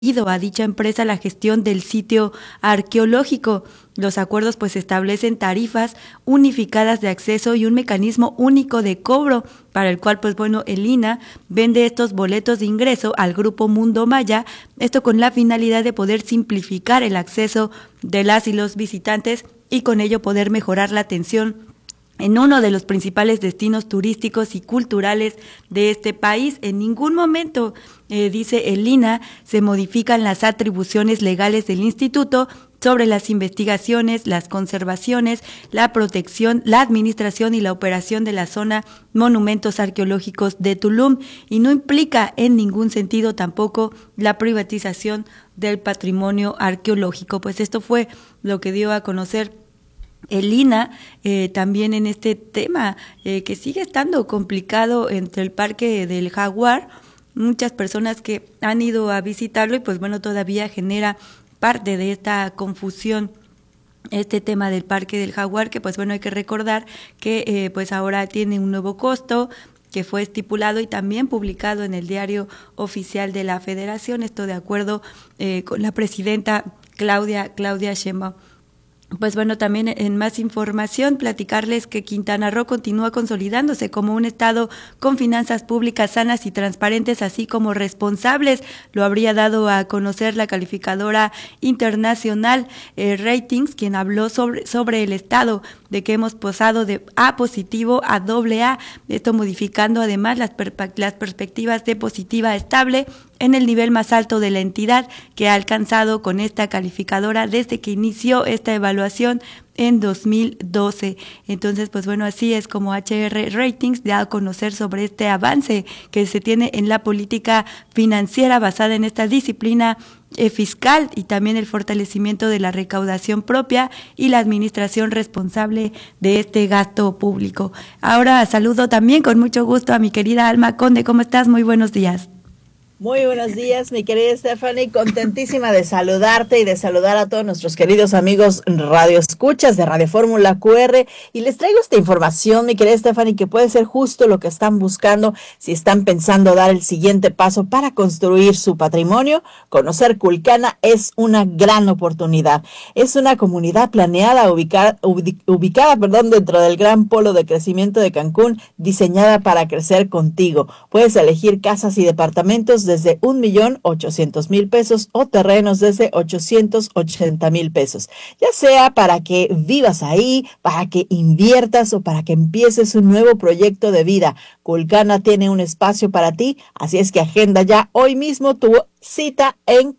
a dicha empresa la gestión del sitio arqueológico. Los acuerdos pues establecen tarifas unificadas de acceso y un mecanismo único de cobro, para el cual pues bueno, el INAH vende estos boletos de ingreso al grupo Mundo Maya, esto con la finalidad de poder simplificar el acceso de las y los visitantes y con ello poder mejorar la atención en uno de los principales destinos turísticos y culturales de este país. En ningún momento, dice el INAH, se modifican las atribuciones legales del instituto sobre las investigaciones, las conservaciones, la protección, la administración y la operación de la zona Monumentos Arqueológicos de Tulum, y no implica en ningún sentido tampoco la privatización del patrimonio arqueológico. Pues esto fue lo que dio a conocer el INAH, también en este tema que sigue estando complicado entre el Parque del Jaguar. Muchas personas que han ido a visitarlo y pues bueno, todavía genera parte de esta confusión este tema del Parque del Jaguar, que pues bueno, hay que recordar que pues ahora tiene un nuevo costo que fue estipulado y también publicado en el Diario Oficial de la Federación, esto de acuerdo con la presidenta Claudia Sheinbaum. Pues bueno, también en más información, platicarles que Quintana Roo continúa consolidándose como un estado con finanzas públicas sanas y transparentes, así como responsables. Lo habría dado a conocer la calificadora internacional Ratings, quien habló sobre el estado, de que hemos pasado de A positivo a AA, esto modificando además las perspectivas de positiva estable en el nivel más alto de la entidad, que ha alcanzado con esta calificadora desde que inició esta evaluación en 2012. Entonces, pues bueno, así es como HR Ratings da a conocer sobre este avance que se tiene en la política financiera basada en esta disciplina fiscal y también el fortalecimiento de la recaudación propia y la administración responsable de este gasto público. Ahora saludo también con mucho gusto a mi querida Alma Conde. ¿Cómo estás? Muy buenos días. Muy buenos días, mi querida Stephanie, contentísima de saludarte y de saludar a todos nuestros queridos amigos radioescuchas de Radio Fórmula QR, y les traigo esta información, mi querida Stephanie, que puede ser justo lo que están buscando si están pensando dar el siguiente paso para construir su patrimonio. Conocer Culcana es una gran oportunidad. Es una comunidad planeada, ubicada dentro del gran polo de crecimiento de Cancún, diseñada para crecer contigo. Puedes elegir casas y departamentos desde 1,800,000 pesos o terrenos desde 880,000 pesos, ya sea para que vivas ahí, para que inviertas o para que empieces un nuevo proyecto de vida. Culcana tiene un espacio para ti, así es que agenda ya hoy mismo tu cita en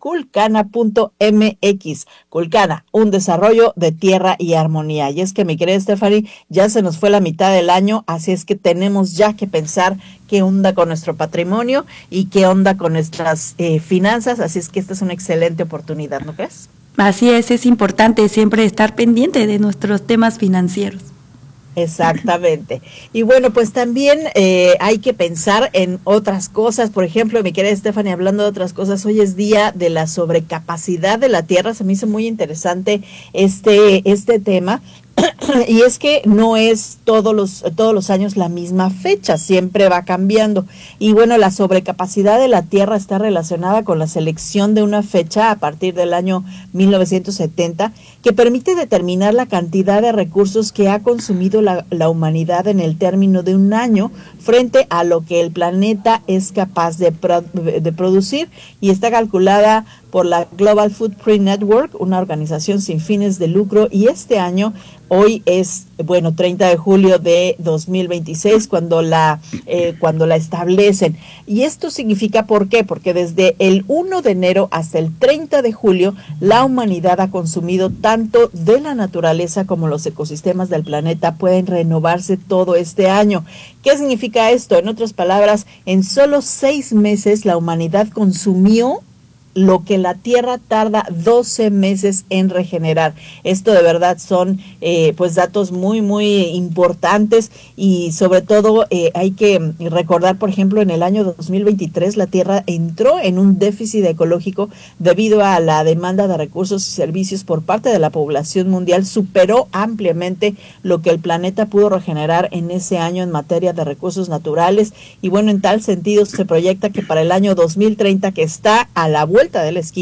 culcana.mx. Culcana, un desarrollo de tierra y armonía. Y es que, mi querida Stephanie, ya se nos fue la mitad del año, así es que tenemos ya que pensar qué onda con nuestro patrimonio y qué onda con nuestras finanzas, así es que esta es una excelente oportunidad, ¿no crees? Así es importante siempre estar pendiente de nuestros temas financieros. Exactamente. Y bueno, pues también hay que pensar en otras cosas. Por ejemplo, mi querida Stephanie, hablando de otras cosas, hoy es día de la sobrecapacidad de la tierra. Se me hizo muy interesante este tema. Y es que no es todos los años la misma fecha, siempre va cambiando. Y bueno, la sobrecapacidad de la tierra está relacionada con la selección de una fecha a partir del año 1970, que permite determinar la cantidad de recursos que ha consumido la humanidad en el término de un año frente a lo que el planeta es capaz de producir, y está calculada por la Global Footprint Network, una organización sin fines de lucro, y este año, hoy es, 30 de julio de 2026, cuando la establecen. Y esto significa, ¿por qué? Porque desde el 1 de enero hasta el 30 de julio, la humanidad ha consumido tanto de la naturaleza como los ecosistemas del planeta pueden renovarse todo este año. ¿Qué significa esto? En otras palabras, en solo 6 meses la humanidad consumió lo que la Tierra tarda 12 meses en regenerar. Esto de verdad son pues datos muy, muy importantes, y sobre todo hay que recordar, por ejemplo, en el año 2023 la Tierra entró en un déficit ecológico debido a la demanda de recursos y servicios por parte de la población mundial. Superó ampliamente lo que el planeta pudo regenerar en ese año en materia de recursos naturales, y bueno, en tal sentido se proyecta que para el año 2030, que está a la vuelta vuelta de la esquina.